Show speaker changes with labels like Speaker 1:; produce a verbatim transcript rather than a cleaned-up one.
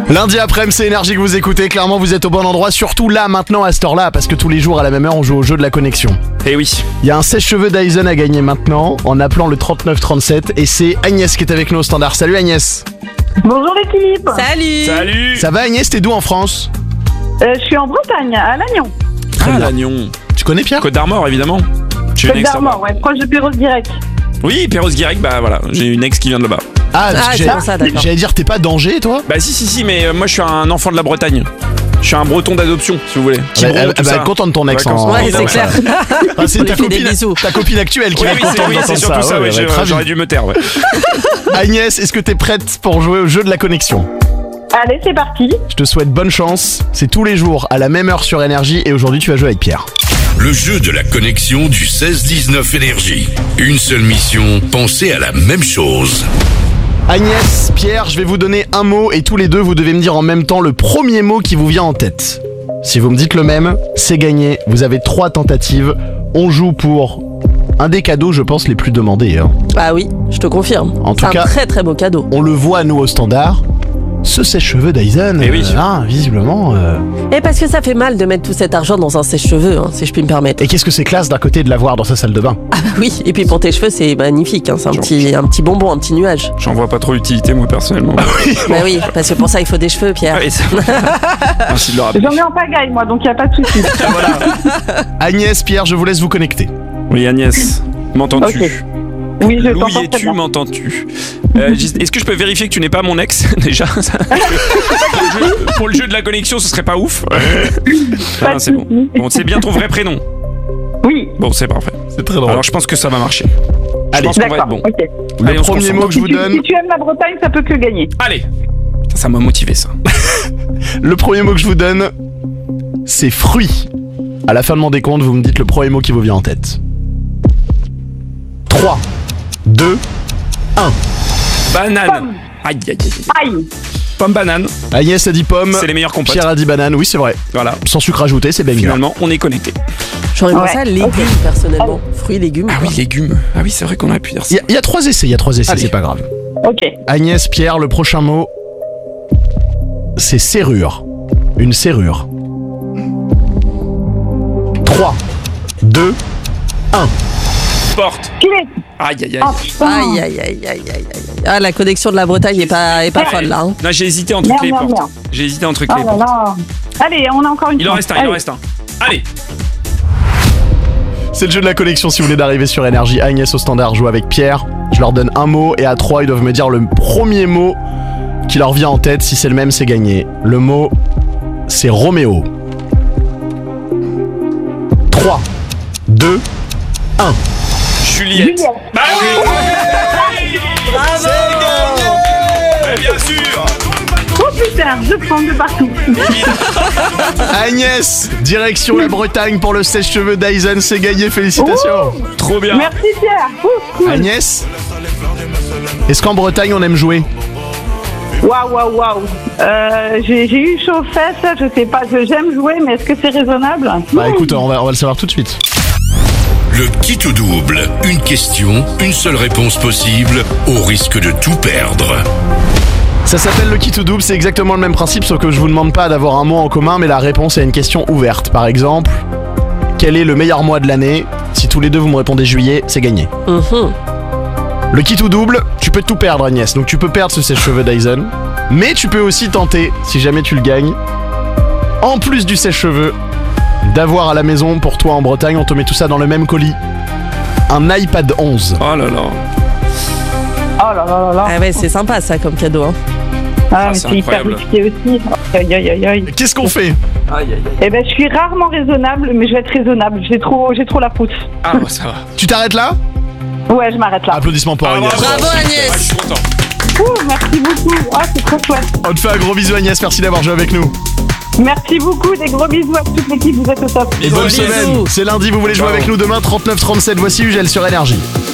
Speaker 1: Lundi après-midi, c'est Énergie que vous écoutez. Clairement, vous êtes au bon endroit, surtout là, maintenant, à cette heure-là, parce que tous les jours, à la même heure, on joue au jeu de la connexion.
Speaker 2: Eh oui.
Speaker 1: Il y a un sèche-cheveux Dyson à gagner maintenant, en appelant le trente-neuf trente-sept, et c'est Agnès qui est avec nous au standard. Salut Agnès.
Speaker 3: Bonjour l'équipe.
Speaker 4: Salut.
Speaker 2: Salut.
Speaker 1: Ça va Agnès, t'es d'où en France?
Speaker 3: Euh, je suis en Bretagne, à Lannion.
Speaker 1: Très
Speaker 2: Ah,
Speaker 1: bien.
Speaker 2: Lannion.
Speaker 1: Tu connais Pierre?
Speaker 2: Côte d'Armor, évidemment. J'ai
Speaker 3: Côte
Speaker 2: une ex
Speaker 3: d'Armor,
Speaker 2: là-bas.
Speaker 3: ouais, proche de Perros-Guirec.
Speaker 2: Oui, Perros-Guirec, bah voilà. J'ai une ex qui vient de là-bas.
Speaker 1: Ah, parce
Speaker 4: Ah,
Speaker 1: que
Speaker 4: c'est
Speaker 1: j'allais-
Speaker 4: pour ça, d'accord.
Speaker 1: j'allais dire, t'es pas d'Angers, toi?
Speaker 2: Bah si, si, si, mais euh, moi je suis un enfant de la Bretagne. Je suis un breton d'adoption, si vous voulez.
Speaker 1: Elle,
Speaker 2: Quiberon,
Speaker 1: elle,
Speaker 2: tout
Speaker 1: elle va
Speaker 2: ça.
Speaker 1: être contente de ton ex.
Speaker 2: Vacances.
Speaker 1: en-
Speaker 4: Ouais,
Speaker 1: en-
Speaker 4: c'est
Speaker 1: en-
Speaker 4: clair.
Speaker 1: Ah, c'est
Speaker 4: On
Speaker 1: ta
Speaker 4: lui fait des
Speaker 1: copine,
Speaker 4: bisous.
Speaker 1: ta copine actuelle qui
Speaker 2: Oui,
Speaker 1: va
Speaker 2: oui,
Speaker 1: être
Speaker 2: c'est
Speaker 1: contente
Speaker 2: oui,
Speaker 1: d'entendre
Speaker 2: c'est surtout ça,
Speaker 1: ouais,
Speaker 2: ouais,
Speaker 1: elle va
Speaker 2: j'ai-
Speaker 1: être ravie.
Speaker 2: j'aurais dû me taire, ouais.
Speaker 1: Agnès, est-ce que t'es prête pour jouer au jeu de la connexion?
Speaker 3: Allez, c'est parti.
Speaker 1: Je te souhaite bonne chance. C'est tous les jours à la même heure sur Énergie et aujourd'hui tu vas jouer avec Pierre.
Speaker 5: Le jeu de la connexion du seize dix-neuf Énergie. Une seule mission, penser à la même chose.
Speaker 1: Agnès, Pierre, je vais vous donner un mot et tous les deux vous devez me dire en même temps le premier mot qui vous vient en tête. Si vous me dites le même, c'est gagné. Vous avez trois tentatives. On joue pour un des cadeaux, je pense, les plus demandés. hein.
Speaker 4: Ah oui, je te confirme.
Speaker 1: En tout
Speaker 4: C'est
Speaker 1: cas-
Speaker 4: un très très beau cadeau.
Speaker 1: On le voit nous au standard. Ce sèche-cheveux Dyson,
Speaker 2: Eh oui.
Speaker 1: euh, hein, visiblement. euh,
Speaker 4: Et parce que ça fait mal de mettre tout cet argent dans un sèche-cheveux, hein, si je puis me permettre.
Speaker 1: Et qu'est-ce que c'est classe d'un côté de l'avoir dans sa salle de bain?
Speaker 4: Ah bah oui, et puis pour tes cheveux, c'est magnifique. Hein, c'est un
Speaker 2: Genre-
Speaker 4: petit, un petit bonbon, un petit nuage.
Speaker 2: J'en vois pas trop l'utilité, moi, personnellement.
Speaker 4: Bah oui, parce que pour ça, il faut des cheveux, Pierre.
Speaker 2: Oui, c'est- Merci de le rappeler.
Speaker 3: J'en ai en pagaille, moi, donc il n'y a pas de souci.
Speaker 1: Agnès, Pierre, je vous laisse vous connecter.
Speaker 2: Oui, Agnès, m'entends-tu?
Speaker 3: Ok. Oui, je
Speaker 2: Louis,
Speaker 3: t'entends très
Speaker 2: es-tu,
Speaker 3: bien.
Speaker 2: m'entends-tu? Euh, Gis- Est-ce que je peux vérifier que tu n'es pas mon ex, déjà? Ça- pour, le jeu, pour le jeu de la connexion, ce serait pas ouf.
Speaker 3: Pas
Speaker 2: Ah,
Speaker 3: de
Speaker 2: c'est bon.
Speaker 3: souci.
Speaker 2: Bon, c'est bien ton vrai prénom.
Speaker 3: Oui,
Speaker 2: Bon, c'est parfait.
Speaker 1: C'est très drôle.
Speaker 2: Alors, je pense que ça va marcher. Je
Speaker 1: Allez,
Speaker 2: pense qu'on va être
Speaker 3: d'accord,
Speaker 2: bon.
Speaker 3: ok.
Speaker 1: le
Speaker 2: allez, on se
Speaker 1: premier
Speaker 2: concentre.
Speaker 1: mot que je
Speaker 3: Si
Speaker 1: vous
Speaker 3: tu,
Speaker 1: donne,
Speaker 3: si tu aimes la Bretagne, ça peut que gagner.
Speaker 2: Allez. Putain, ça m'a motivé, ça.
Speaker 1: le premier mot que je vous donne, c'est fruit. À la fin de mon décompte, vous me dites le premier mot qui vous vient en tête. trois, deux, un.
Speaker 2: Banane.
Speaker 3: Pomme.
Speaker 2: Aïe, aïe, aïe.
Speaker 3: Aïe.
Speaker 2: Pomme banane,
Speaker 1: Agnès a dit pomme,
Speaker 2: c'est les meilleurs compotes.
Speaker 1: Pierre a dit banane, oui c'est vrai.
Speaker 2: Voilà.
Speaker 1: Sans sucre ajouté, c'est banger.
Speaker 2: Finalement, on est connecté.
Speaker 4: J'aurais
Speaker 3: Ouais,
Speaker 4: pensé à légumes,
Speaker 3: ok.
Speaker 4: personnellement. Fruits, légumes.
Speaker 2: Ah oui, légumes. Ah oui, c'est vrai qu'on aurait pu dire ça.
Speaker 1: Il y, a- il y a trois essais, il y a trois essais,
Speaker 2: Allez.
Speaker 1: c'est pas grave.
Speaker 3: Ok.
Speaker 1: Agnès, Pierre, le prochain mot, c'est serrure. Une serrure. trois, deux, un.
Speaker 2: Porte.
Speaker 3: Filet.
Speaker 2: Aïe, aïe, aïe.
Speaker 3: Oh, putain.
Speaker 4: Aïe, aïe, aïe, aïe, aïe, aïe. Ah, la connexion de la Bretagne est pas, est pas
Speaker 2: Ouais.
Speaker 4: folle, là. Hein.
Speaker 2: Non, j'ai hésité entre
Speaker 3: Merde,
Speaker 2: clé et
Speaker 3: merde,
Speaker 2: porte.
Speaker 3: merde.
Speaker 2: J'ai hésité entre
Speaker 3: Oh
Speaker 2: clé et
Speaker 3: là
Speaker 2: porte.
Speaker 3: là. Allez, on a encore une
Speaker 2: Il en
Speaker 3: chance.
Speaker 2: reste un, il
Speaker 3: Allez.
Speaker 2: en reste un. Allez.
Speaker 1: C'est le jeu de la connexion si vous voulez d'arriver sur Énergie. Agnès au standard joue avec Pierre. Je leur donne un mot et à trois, ils doivent me dire le premier mot qui leur vient en tête. Si c'est le même, c'est gagné. Le mot, c'est Roméo. trois, deux, un.
Speaker 2: Juliette.
Speaker 3: Juliette.
Speaker 2: Bah oui.
Speaker 4: Bravo.
Speaker 2: Eh bien sûr.
Speaker 3: Oh putain, je prends de partout.
Speaker 1: Agnès, direction la Bretagne pour le sèche-cheveux Dyson, c'est gagné, félicitations.
Speaker 2: Trop bien.
Speaker 3: Merci Pierre. Ouh, cool.
Speaker 1: Agnès, est-ce qu'en Bretagne on aime jouer?
Speaker 3: Waouh, waouh, waouh. Euh, J'ai j'ai eu chaud aux fesses, je sais pas, je- j'aime jouer, mais est-ce que c'est raisonnable?
Speaker 1: Bah écoute, on va, on va le savoir tout de suite.
Speaker 5: Le kit ou double. Une question, une seule réponse possible, au risque de tout perdre.
Speaker 1: Ça s'appelle le kit ou double, c'est exactement le même principe, sauf que je vous demande pas d'avoir un mot en commun, mais la réponse est une question ouverte. Par exemple, quel est le meilleur mois de l'année? Si tous les deux vous me répondez juillet, c'est gagné.
Speaker 4: Mhm.
Speaker 1: Le kit ou double, tu peux tout perdre Agnès, donc tu peux perdre ce sèche-cheveux Dyson, mais tu peux aussi tenter, si jamais tu le gagnes, en plus du sèche-cheveux, d'avoir à la maison pour toi en Bretagne, on te met tout ça dans le même colis, un iPad onze.
Speaker 2: Oh là là.
Speaker 3: Oh là là là là.
Speaker 4: Ah ouais, c'est sympa, ça, comme cadeau. Hein.
Speaker 3: Ah,
Speaker 2: Ah,
Speaker 3: mais
Speaker 2: c'est
Speaker 3: c'est hyper
Speaker 2: incroyable.
Speaker 3: risqué aussi. Aïe, aïe, aïe, aïe.
Speaker 1: Qu'est-ce qu'on fait?
Speaker 2: Aïe, aïe, aïe.
Speaker 3: Eh ben, je suis rarement raisonnable, mais je vais être raisonnable. J'ai trop, j'ai trop la pousse.
Speaker 2: Ah, bah, ça va.
Speaker 1: Tu t'arrêtes là?
Speaker 3: Ouais, je m'arrête là.
Speaker 1: Applaudissements pour
Speaker 2: Ah,
Speaker 1: Agnès.
Speaker 4: Bravo, Agnès.
Speaker 2: Ah, je suis content.
Speaker 3: Ouh, merci beaucoup. Ah, c'est trop chouette.
Speaker 1: On te fait un gros bisou Agnès, merci d'avoir joué avec nous.
Speaker 3: Merci beaucoup. Des gros bisous à toute l'équipe. Vous êtes au top.
Speaker 1: Et bonne
Speaker 2: Bisous.
Speaker 1: semaine, c'est lundi, vous voulez jouer
Speaker 2: Ciao.
Speaker 1: avec nous demain, trente-neuf trente-sept, voici Ugel sur Énergie.